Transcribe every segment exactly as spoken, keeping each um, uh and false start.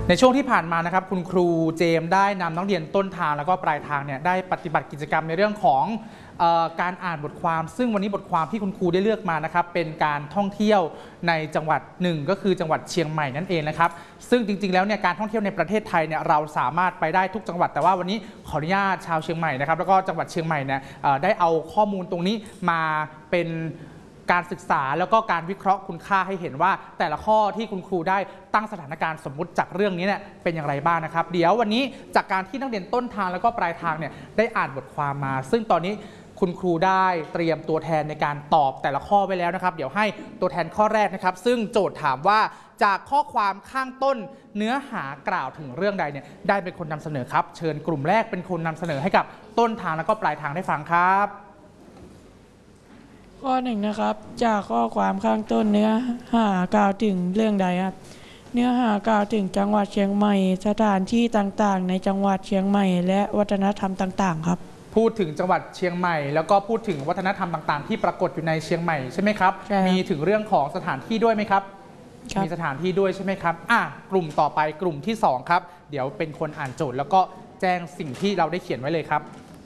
ในช่วงที่ผ่านมานะครับคุณครูเจมส์ได้นำนักเรียนต้นทางแล้วก็ปลายทางเนี่ยได้ปฏิบัติกิจกรรมในเรื่องของเอ่อการอ่านบทความซึ่งวันนี้บทความที่คุณครูได้เลือกมานะครับเป็นการท่องเที่ยวในจังหวัดหนึ่งก็คือจังหวัดเชียงใหม่นั่นเองนะครับซึ่งจริงๆแล้วเนี่ยการท่องเที่ยวในประเทศไทยเนี่ยเราสามารถไปได้ทุกจังหวัดแต่ว่าวันนี้ขออนุญาตชาวเชียงใหม่นะครับแล้วก็จังหวัดเชียงใหม่เนี่ยได้เอาข้อมูลตรงนี้มาเป็นการศึกษาแล้วก็การวิเคราะห์คุณค่าให้เห็นว่าแต่ละข้อที่คุณครูได้ตั้งสถานการณ์สมมุติจากเรื่องนี้เนี่ยเป็นอย่างไรบ้างนะครับเดี๋ยววันนี้จากการที่นักเรียนต้นทางแล้วก็ปลายทางเนี่ยได้อ่านบทความมาซึ่งตอนนี้คุณครูได้เตรียมตัวแทนในการตอบแต่ละข้อไว้แล้วนะครับเดี๋ยวให้ตัวแทนข้อแรกนะครับซึ่งโจทย์ถามว่าจากข้อความข้างต้นเนื้อหากล่าวถึงเรื่องใดเนี่ยได้เป็นคนนำเสนอครับเชิญกลุ่มแรกเป็นคนนำเสนอให้กับต้นทางแล้วก็ปลายทางได้ฟังครับข้อหนึ่งนะครับจากข้อความข้างต้นเนื้อหากล่าวถึงเรื่องใดครับเนื้อหากล่าวถึงจังหวัดเชียงใหม่สถานที่ต่างๆในจังหวัดเชียงใหม่และวัฒนธรรมต่างๆครับพูดถึงจังหวัดเชียงใหม่แล้วก็พูดถึงวัฒนธรรมต่างๆที่ปรากฏอยู่ในเชียงใหม่ใช่ไหมครับมีถึงเรื่องของสถานที่ด้วยไหมครับมีสถานที่ด้วยใช่ไหมครับอ่ะกลุ่มต่อไปกลุ่มที่สองครับเดี๋ยวเป็นคนอ่านโจทย์แล้วก็แจ้งสิ่งที่เราได้เขียนไว้เลยครับ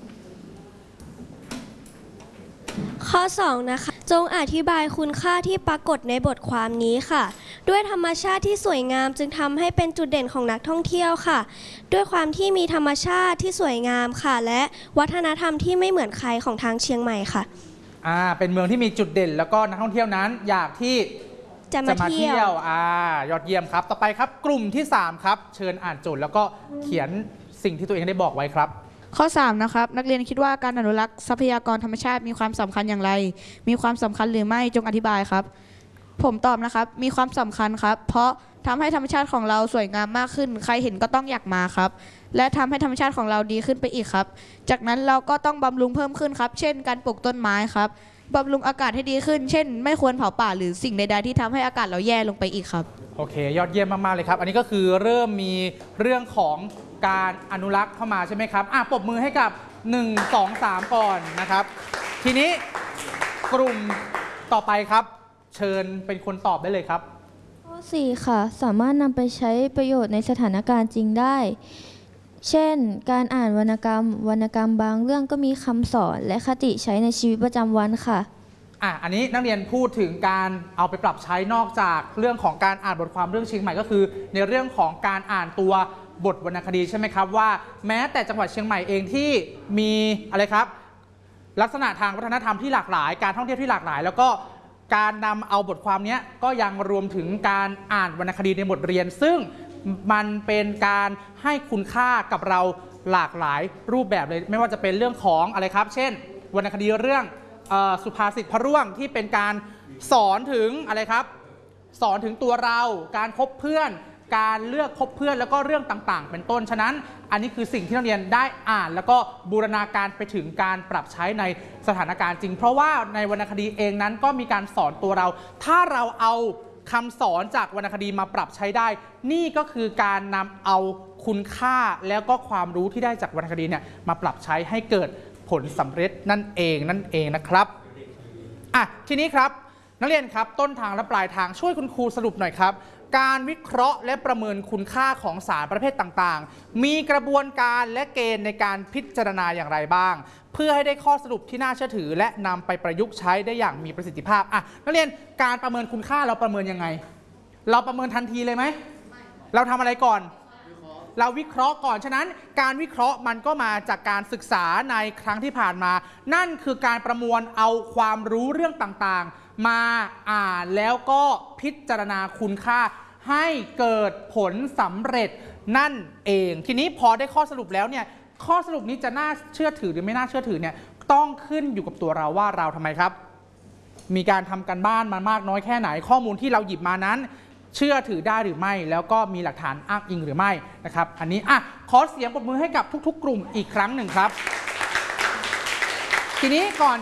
ข้อสองนะคะจงอธิบายคุณค่าที่ปรากฏในบทความนี้ค่ะด้วยธรรมชาติที่สวยงามจึงทำให้เป็นจุดเด่นของนักท่องเที่ยวค่ะด้วยความที่มีธรรมชาติที่สวยงามค่ะและวัฒนธรรมที่ไม่เหมือนใครของทางเชียงใหม่ค่ะอ่าเป็นเมืองที่มีจุดเด่นแล้วก็นักท่องเที่ยวนั้นอยากที่จะมาเที่ยวอ่ายอดเยี่ยมครับต่อไปครับกลุ่มที่สามครับเชิญอ่านโจทย์แล้วก็เขียนสิ่งที่ตัวเองได้บอกไว้ครับข้อสามนะครับนักเรียนคิดว่าการอนุรักษ์ทรัพยากรธรรมชาติมีความสำคัญอย่างไรมีความสำคัญหรือไม่จงอธิบายครับผมตอบนะครับมีความสำคัญครับเพราะทำให้ธรรมชาติของเราสวยงามมากขึ้นใครเห็นก็ต้องอยากมาครับและทำให้ธรรมชาติของเราดีขึ้นไปอีกครับจากนั้นเราก็ต้องบำรุงเพิ่มขึ้นครับเช่นการปลูกต้นไม้ครับบำรุงอากาศให้ดีขึ้นเช่นไม่ควรเผาป่าหรือสิ่งใดๆที่ทำให้อากาศเราแย่ลงไปอีกครับโอเคยอดเยี่ยมมากๆเลยครับอันนี้ก็คือเริ่มมีเรื่องของการอนุรักษ์เข้ามาใช่ไหมครับอ่ะปรบมือให้กับหนึ่ง สอง สามก่อนนะครับทีนี้กลุ่มต่อไปครับเชิญเป็นคนตอบได้เลยครับข้อสี่ค่ะสามารถนำไปใช้ประโยชน์ในสถานการณ์จริงได้เช่นการอ่านวรรณกรรมวรรณกรรมบางเรื่องก็มีคำสอนและคติใช้ในชีวิตประจำวันค่ะอ่ะอันนี้นักเรียนพูดถึงการเอาไปปรับใช้นอกจากเรื่องของการอ่านบทความเรื่องเชียงใหม่ก็คือในเรื่องของการอ่านตัวบทวรรณคดีใช่ไหมครับว่าแม้แต่จังหวัดเชียงใหม่เองที่มีอะไรครับลักษณะทางวัฒนธรรมที่หลากหลายการท่องเที่ยวที่หลากหลายแล้วก็การนำเอาบทความนี้ก็ยังรวมถึงการอ่านวรรณคดีในบทเรียนซึ่งมันเป็นการให้คุณค่ากับเราหลากหลายรูปแบบเลยไม่ว่าจะเป็นเรื่องของอะไรครับเช่นวรรณคดีเรื่องสุภาษิตพระร่วงที่เป็นการสอนถึงอะไรครับสอนถึงตัวเราการคบเพื่อนการเลือกคบเพื่อนแล้วก็เรื่องต่างๆเป็นต้นฉะนั้นอันนี้คือสิ่งที่นักเรียนได้อ่านแล้วก็บูรณาการไปถึงการปรับใช้ในสถานการณ์จริงเพราะว่าในวรรณคดีเองนั้นก็มีการสอนตัวเราถ้าเราเอาคำสอนจากวรรณคดีมาปรับใช้ได้นี่ก็คือการนำเอาคุณค่าแล้วก็ความรู้ที่ได้จากวรรณคดีเนี่ยมาปรับใช้ให้เกิดผลสำเร็จนั่นเองนั่นเองนะครับอ่ะทีนี้ครับนักเรียนครับต้นทางและปลายทางช่วยคุณครูสรุปหน่อยครับการวิเคราะห์และประเมินคุณค่าของสารประเภทต่างๆมีกระบวนการและเกณฑ์ในการพิจารณาอย่างไรบ้างเพื่อให้ได้ข้อสรุปที่น่าเชื่อถือและนำไปประยุกต์ใช้ได้อย่างมีประสิทธิภาพอ่ะนักเรียนการประเมินคุณค่าเราประเมินยังไงเราประเมินทันทีเลยไหมเราทำอะไรก่อนเราวิเคราะห์ก่อนฉะนั้นการวิเคราะห์มันก็มาจากการศึกษาในครั้งที่ผ่านมานั่นคือการประมวลเอาความรู้เรื่องต่างๆมาอ่านแล้วก็พิจารณาคุณค่าให้เกิดผลสำเร็จนั่นเองทีนี้พอได้ข้อสรุปแล้วเนี่ยข้อสรุปนี้จะน่าเชื่อถือหรือไม่น่าเชื่อถือเนี่ยต้องขึ้นอยู่กับตัวเราว่าเราทำไมครับมีการทำกันบ้านมามากน้อยแค่ไหนข้อมูลที่เราหยิบมานั้นเชื่อถือได้หรือไม่แล้วก็มีหลักฐานอ้างอิงหรือไม่นะครับอันนี้อ่ะขอเสียงปรบมือให้กับทุกๆกลุ่มอีกครั้งหนึ่งครับทีนี้ก่อน